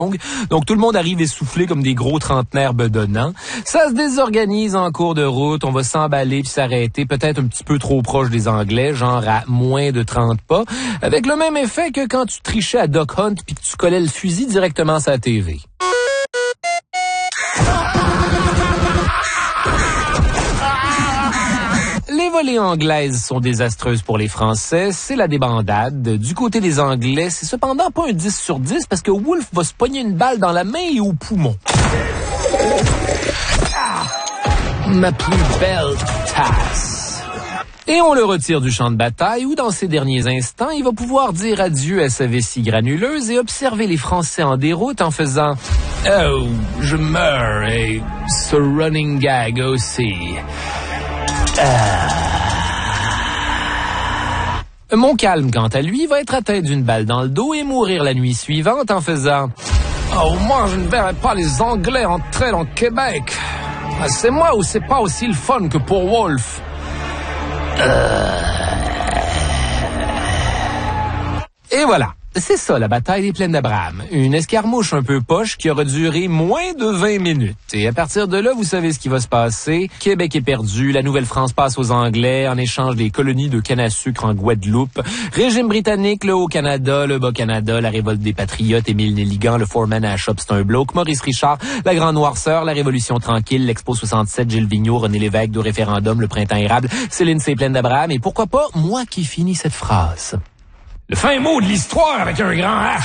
Donc tout le monde arrive essoufflé comme des gros trentenaires bedonnants. Ça se désorganise en cours de route, on va s'emballer puis s'arrêter peut-être un petit peu trop proche des Anglais, genre à moins de 30 pas, avec le même effet que quand tu trichais à Duck Hunt puis que tu collais le fusil directement sur la TV. Les volées anglaises sont désastreuses pour les Français, c'est la débandade. Du côté des Anglais, c'est cependant pas un 10 sur 10 parce que Wolfe va se pogner une balle dans la main et au poumon. Ma plus belle tasse. Et on le retire du champ de bataille où, dans ses derniers instants, il va pouvoir dire adieu à sa vessie granuleuse et observer les Français en déroute en faisant « Oh, je meurs et ce running gag aussi. » Montcalm, quant à lui, va être atteint d'une balle dans le dos et mourir la nuit suivante en faisant « Oh, moi, je ne verrai pas les Anglais entrer dans Québec. C'est moi ou c'est pas aussi le fun que pour Wolfe. » Et voilà. C'est ça, la bataille des Plaines d'Abraham. Une escarmouche un peu poche qui aura duré moins de 20 minutes. Et à partir de là, vous savez ce qui va se passer. Québec est perdu, la Nouvelle-France passe aux Anglais en échange des colonies de canne à sucre en Guadeloupe. Régime britannique, le Haut-Canada, le Bas-Canada, la révolte des Patriotes, Émile Nelligan, le foreman à la shop, c'est un bloke, Maurice Richard, la Grande Noirceur, la Révolution tranquille, l'Expo 67, Gilles Vigneault, René Lévesque, de référendum, le printemps érable, Céline C. Plaines d'Abraham. Et pourquoi pas, moi qui finis cette phrase. Le fin mot de l'histoire avec un grand H.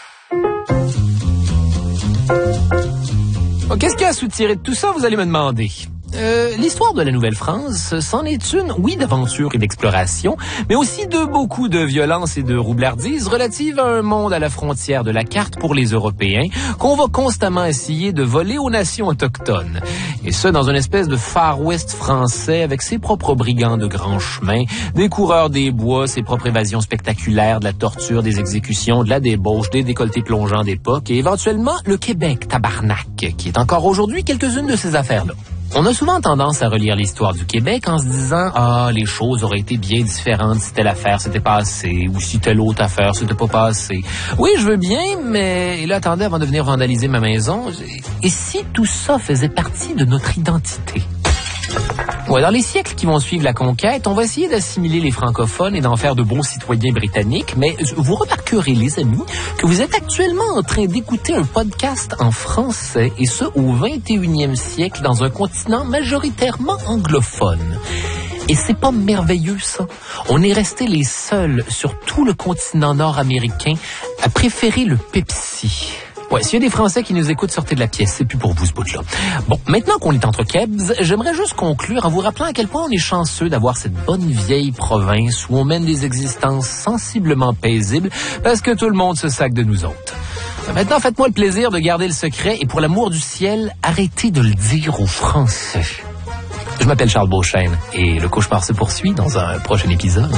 Bon, qu'est-ce qu'il y a à soutirer de tout ça, vous allez me demander? L'histoire de la Nouvelle-France, c'en est une, oui, d'aventure et d'exploration, mais aussi de beaucoup de violence et de roublardise relative à un monde à la frontière de la carte pour les Européens qu'on va constamment essayer de voler aux nations autochtones. Et ça dans une espèce de Far West français avec ses propres brigands de grands chemins, des coureurs des bois, ses propres évasions spectaculaires, de la torture, des exécutions, de la débauche, des décolletés plongeants d'époque et éventuellement le Québec tabarnak, qui est encore aujourd'hui quelques-unes de ces affaires-là. On a souvent tendance à relire l'histoire du Québec en se disant « Ah, les choses auraient été bien différentes si telle affaire s'était passée ou si telle autre affaire s'était pas passée. » Oui, je veux bien, mais là, attendez, avant de venir vandaliser ma maison, et si tout ça faisait partie de notre identité? Ouais, dans les siècles qui vont suivre la conquête, on va essayer d'assimiler les francophones et d'en faire de bons citoyens britanniques, mais vous remarquerez, les amis, que vous êtes actuellement en train d'écouter un podcast en français, et ce, au 21e siècle, dans un continent majoritairement anglophone. Et c'est pas merveilleux, ça? On est restés les seuls sur tout le continent nord-américain à préférer le Pepsi. Ouais, s'il y a des Français qui nous écoutent, sortez de la pièce. C'est plus pour vous, ce bout-là. Bon, maintenant qu'on est entre kebs, j'aimerais juste conclure en vous rappelant à quel point on est chanceux d'avoir cette bonne vieille province où on mène des existences sensiblement paisibles parce que tout le monde se sac de nous autres. Maintenant, faites-moi le plaisir de garder le secret et pour l'amour du ciel, arrêtez de le dire aux Français. Je m'appelle Charles Beauchesne et le cauchemar se poursuit dans un prochain épisode.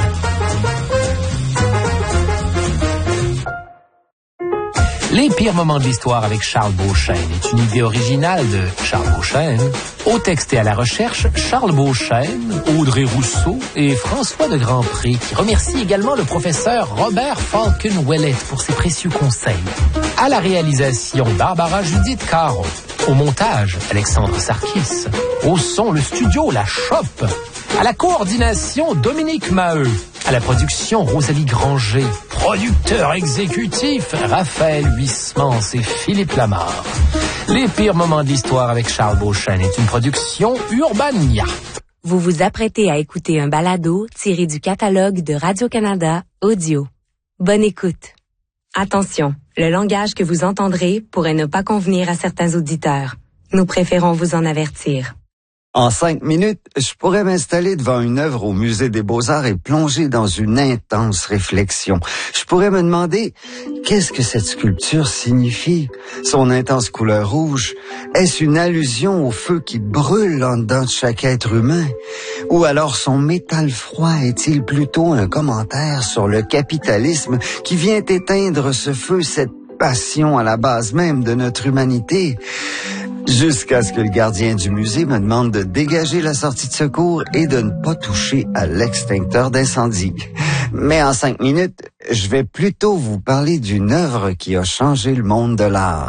Les pires moments de l'histoire avec Charles Beauchesne est une idée originale de Charles Beauchesne. Au texte et à la recherche, Charles Beauchesne, Audrey Rousseau et François de Grandpré, qui remercie également le professeur Robert Falcon-Ouellet pour ses précieux conseils. À la réalisation, Barbara Judith Caron. Au montage, Alexandre Sarkis. Au son, le studio La Chope. À la coordination, Dominique Maheu. À la production, Rosalie Granger. Producteur exécutif, Raphaël Huismans et Philippe Lamarre. Les pires moments de l'histoire avec Charles Beauchesne est une production Urbania. Vous vous apprêtez à écouter un balado tiré du catalogue de Radio-Canada Audio. Bonne écoute. Attention, le langage que vous entendrez pourrait ne pas convenir à certains auditeurs. Nous préférons vous en avertir. En 5 minutes, je pourrais m'installer devant une œuvre au Musée des Beaux-Arts et plonger dans une intense réflexion. Je pourrais me demander, qu'est-ce que cette sculpture signifie? Son intense couleur rouge, est-ce une allusion au feu qui brûle en dedans de chaque être humain? Ou alors son métal froid est-il plutôt un commentaire sur le capitalisme qui vient éteindre ce feu, cette passion à la base même de notre humanité? Jusqu'à ce que le gardien du musée me demande de dégager la sortie de secours et de ne pas toucher à l'extincteur d'incendie. Mais en 5 minutes, je vais plutôt vous parler d'une œuvre qui a changé le monde de l'art.